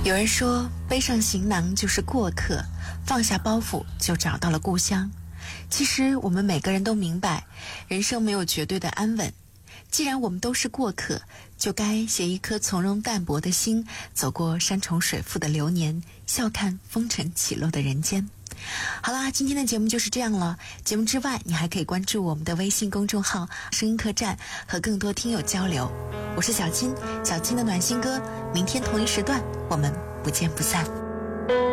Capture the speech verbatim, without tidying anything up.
有人说，背上行囊就是过客，放下包袱就找到了故乡。其实我们每个人都明白，人生没有绝对的安稳。既然我们都是过客，就该携一颗从容淡泊的心，走过山重水复的流年，笑看风尘起落的人间。好啦，今天的节目就是这样了。节目之外，你还可以关注我们的微信公众号声音客栈，和更多听友交流。我是小金，小金的暖心歌，明天同一时段我们不见不散。